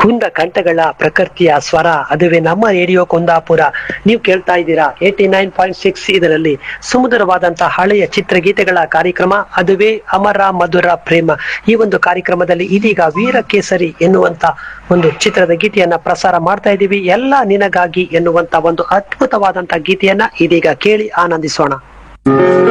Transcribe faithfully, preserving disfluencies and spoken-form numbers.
ಕುಂದ ಕಂಠಗಳ ಪ್ರಕೃತಿಯ ಸ್ವರ, ಅದುವೇ ನಮ್ಮ ರೇಡಿಯೋ ಕುಂದಾಪುರ. ನೀವು ಕೇಳ್ತಾ ಇದ್ದೀರಾ ಏಟಿ ನೈನ್ ಪಾಯಿಂಟ್ ಸಿಕ್ಸ್. ಇದರಲ್ಲಿ ಸುಮಧುರವಾದಂತಹ ಹಳೆಯ ಚಿತ್ರಗೀತೆಗಳ ಕಾರ್ಯಕ್ರಮ, ಅದುವೇ ಅಮರ ಮಧುರ ಪ್ರೇಮ. ಈ ಒಂದು ಕಾರ್ಯಕ್ರಮದಲ್ಲಿ ಇದೀಗ ವೀರ ಕೇಸರಿ ಎನ್ನುವಂತ ಒಂದು ಚಿತ್ರದ ಗೀತೆಯನ್ನ ಪ್ರಸಾರ ಮಾಡ್ತಾ ಇದ್ದೀವಿ. ಎಲ್ಲ ನಿನಗಾಗಿ ಎನ್ನುವಂತ ಒಂದು ಅದ್ಭುತವಾದಂತಹ ಗೀತೆಯನ್ನ ಇದೀಗ ಕೇಳಿ ಆನಂದಿಸೋಣ.